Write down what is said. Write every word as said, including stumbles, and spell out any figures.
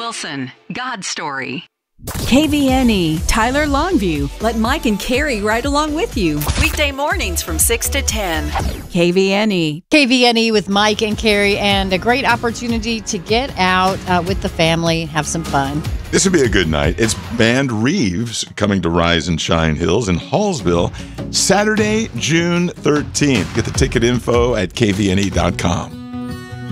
Wilson, God's Story. K V N E, Tyler Longview. Let Mike and Carrie ride along with you. Weekday mornings from six to ten. K V N E. K V N E with Mike and Carrie, and a great opportunity to get out uh, with the family, have some fun. This would be a good night. It's Band Reeves coming to Rise and Shine Hills in Hallsville, Saturday, June thirteenth. Get the ticket info at k v n e dot com.